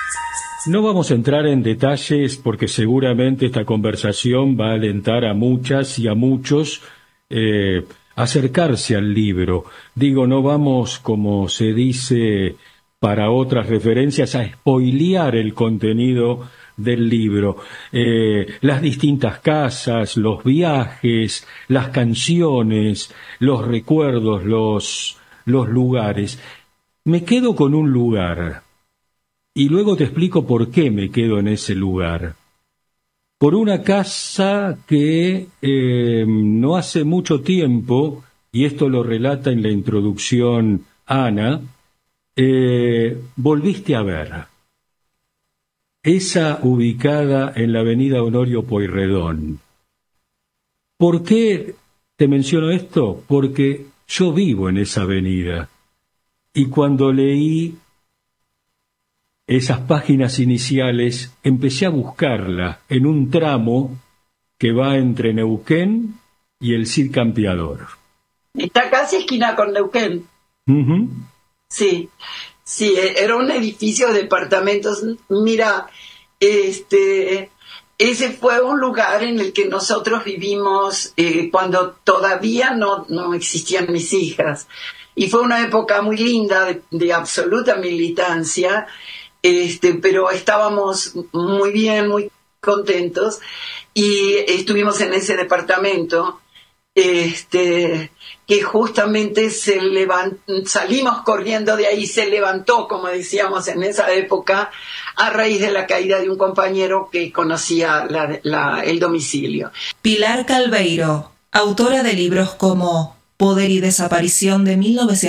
No vamos a entrar en detalles porque seguramente esta conversación va a alentar a muchas y a muchos acercarse al libro. Digo, no vamos, como se dice para otras referencias, a spoilear el contenido del libro. Las distintas casas, los viajes, las canciones, los recuerdos, los lugares. Me quedo con un lugar. Y luego te explico por qué me quedo en ese lugar. Por una casa que no hace mucho tiempo, y esto lo relata en la introducción Ana, volviste a ver. Esa ubicada en la avenida Honorio Pueyrredón. ¿Por qué te menciono esto? Porque yo vivo en esa avenida. Y cuando leí esas páginas iniciales, empecé a buscarla en un tramo que va entre Neuquén y el Cid Campeador. Está casi esquina con Neuquén. Uh-huh. Sí, era un edificio de departamentos. Mira, ese fue un lugar en el que nosotros vivimos cuando todavía no existían mis hijas. Y fue una época muy linda de absoluta militancia. Pero estábamos muy bien, muy contentos, y estuvimos en ese departamento, que justamente salimos corriendo de ahí, se levantó, como decíamos en esa época, a raíz de la caída de un compañero que conocía el domicilio. Pilar Calveiro, autora de libros como Poder y Desaparición de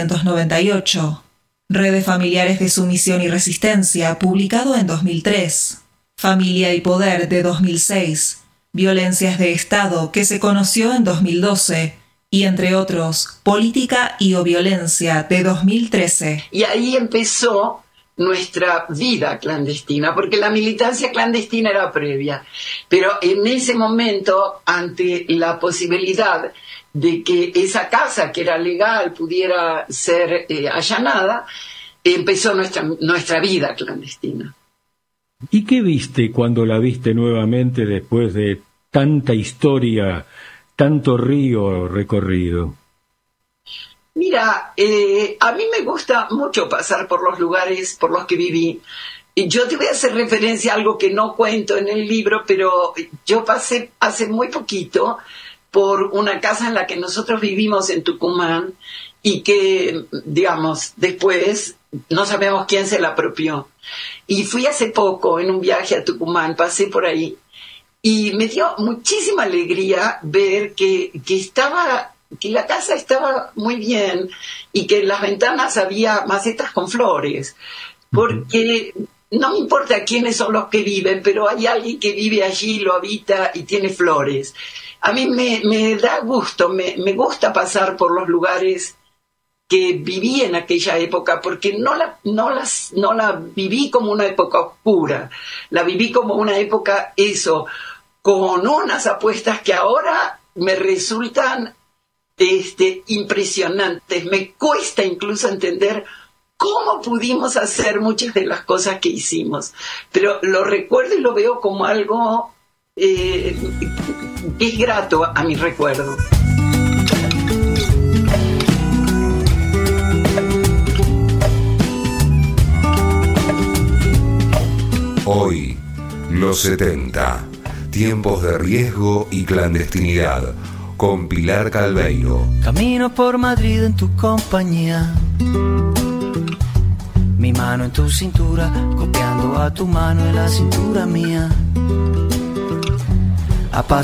1998, Redes Familiares de Sumisión y Resistencia, publicado en 2003. Familia y Poder, de 2006. Violencias de Estado, que se conoció en 2012. Y, entre otros, Política y o Violencia, de 2013. Y ahí empezó nuestra vida clandestina, porque la militancia clandestina era previa. Pero en ese momento, ante la posibilidad de que esa casa, que era legal, pudiera ser allanada, empezó nuestra vida clandestina. ¿Y qué viste cuando la viste nuevamente después de tanta historia, tanto río recorrido? Mira, a mí me gusta mucho pasar por los lugares por los que viví. Yo te voy a hacer referencia a algo que no cuento en el libro, pero yo pasé hace muy poquito por una casa en la que nosotros vivimos en Tucumán y que, digamos, después no sabemos quién se la apropió. Y fui hace poco en un viaje a Tucumán, pasé por ahí y me dio muchísima alegría ver que la casa estaba muy bien y que en las ventanas había macetas con flores, porque no me importa quiénes son los que viven, pero hay alguien que vive allí, lo habita y tiene flores. A mí me da gusto, me gusta pasar por los lugares que viví en aquella época, porque no la viví como una época oscura, la viví como una época, con unas apuestas que ahora me resultan impresionantes. Me cuesta incluso entender cómo pudimos hacer muchas de las cosas que hicimos, pero lo recuerdo y lo veo como algo que es grato a mi recuerdo. Hoy, los 70, tiempos de riesgo y clandestinidad, con Pilar Calveiro. Camino por Madrid en tu compañía, mi mano en tu cintura, copiando a tu mano en la cintura mía.